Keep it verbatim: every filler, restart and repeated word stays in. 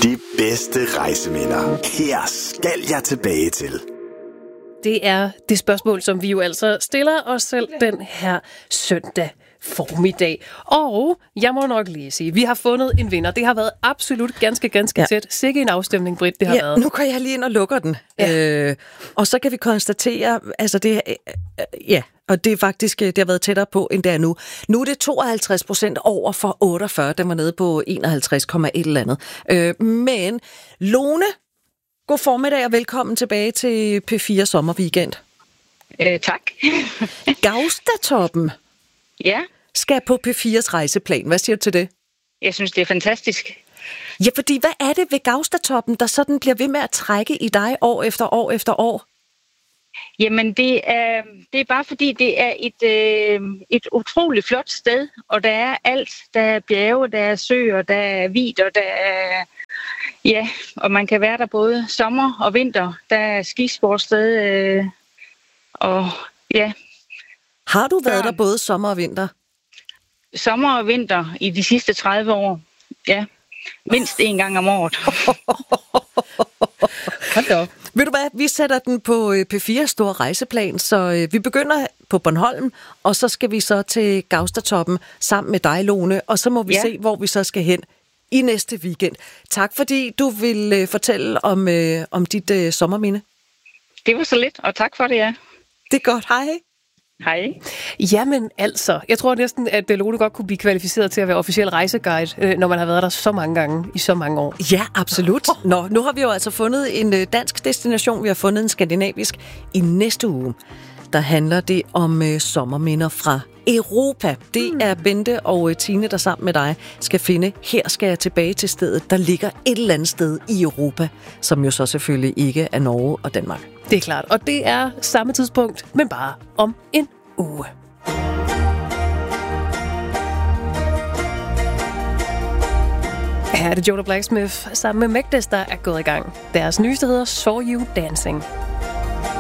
De bedste rejseminder. Her skal jeg tilbage til. Det er det spørgsmål, som vi jo altså stiller os selv den her søndag formiddag. Og jeg må nok lige sige, vi har fundet en vinder. Det har været absolut ganske, ganske ja. tæt. Sikke en afstemning, Britt, det har ja, været. Nu går jeg lige ind og lukker den. Ja. Øh, og så kan vi konstatere, altså det, øh, ja, og det er faktisk, det har været tættere på, end det er nu. Nu er det tooghalvtreds procent over for otteogfyrre. Den var nede på enoghalvtreds komma et eller andet. Øh, men Lone, god formiddag og velkommen tilbage til P fire Sommerweekend. Øh, tak. Gaustatoppen. Ja. Skal på P fires rejseplan. Hvad siger du til det? Jeg synes, det er fantastisk. Ja, fordi hvad er det ved Gaustatoppen, der sådan bliver ved med at trække i dig år efter år efter år? Jamen, det er, det er bare fordi, det er et, øh, et utroligt flot sted, og der er alt. Der er bjerge, der er søer, der er vidder, der er... Ja, og man kan være der både sommer og vinter. Der er skisportsted, øh, og ja... Har du været der både sommer og vinter? Sommer og vinter i de sidste tredive år. Ja, mindst en gang om året. Hold da op. Ved du hvad, vi sætter den på P fire store rejseplan, så vi begynder på Bornholm, og så skal vi så til Gaustatoppen sammen med dig, Lone, og så må vi ja. se, hvor vi så skal hen i næste weekend. Tak fordi du vil fortælle om, om dit sommerminde. Det var så lidt, og tak for det, ja. Det er godt. Hej. Hej. Jamen altså, jeg tror næsten, at Lone godt kunne blive kvalificeret til at være officiel rejseguide, når man har været der så mange gange i så mange år. Ja, absolut. Nå, nu har vi jo altså fundet en dansk destination, vi har fundet en skandinavisk. I næste uge, der handler det om øh, sommerminder fra Europa. Det er Bente og Tine, der sammen med dig skal finde. Her skal jeg tilbage til stedet, der ligger et eller andet sted i Europa, som jo så selvfølgelig ikke er Norge og Danmark. Det er klart, og det er samme tidspunkt, men bare om en uge. Her er det Jonah Blacksmith sammen med Magdes, der er gået i gang. Deres nyeste hedder Saw You Dancing.